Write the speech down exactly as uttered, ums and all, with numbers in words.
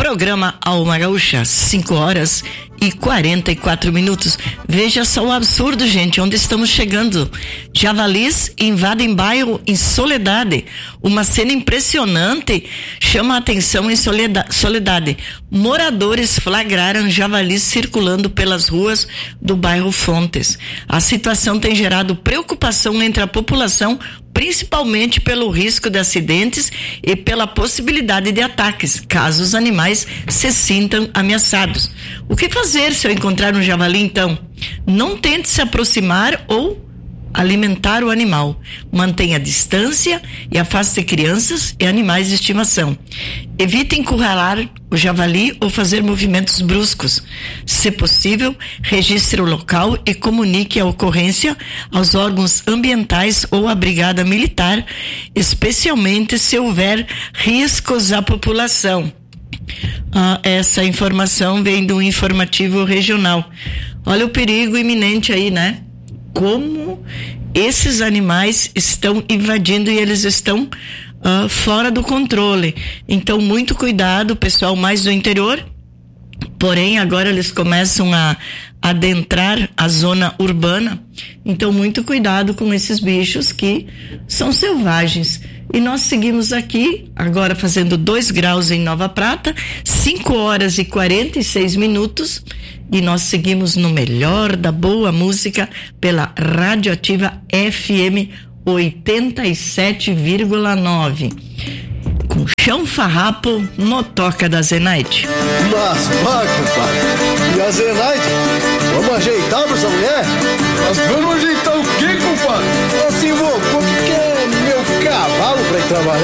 Programa Alma Gaúcha, cinco horas e quarenta e quatro minutos. Veja só o absurdo, gente, onde estamos chegando. Javalis invadem bairro em Soledade. Uma cena impressionante chama a atenção em Soledade. Moradores flagraram javalis circulando pelas ruas do bairro Fontes. A situação tem gerado preocupação entre a população, principalmente pelo risco de acidentes e pela possibilidade de ataques, caso os animais se sintam ameaçados. O que fazer se eu encontrar um javali, então? Não tente se aproximar ou alimentar o animal. Mantenha a distância e afaste crianças e animais de estimação. Evite encurralar o javali ou fazer movimentos bruscos. Se possível, registre o local e comunique a ocorrência aos órgãos ambientais ou à brigada militar, especialmente se houver riscos à população. Ah, essa informação vem do informativo regional. Olha o perigo iminente aí, né? Como esses animais estão invadindo e eles estão uh, fora do controle. Então, muito cuidado, pessoal mais do interior. Porém, agora eles começam a adentrar a zona urbana. Então, muito cuidado com esses bichos que são selvagens. E nós seguimos aqui, agora fazendo dois graus em Nova Prata, cinco horas e quarenta e seis minutos. E nós seguimos no melhor da boa música pela Radioativa F M oitenta e sete vírgula nove. Com Chão Farrapo no Toca da Zenaide. Mas, vai, compadre. E a Zenaide? Vamos ajeitar pra essa mulher? Nós vamos ajeitar o quê, compadre? Assim, vô, como que é meu cavalo pra ir trabalhar?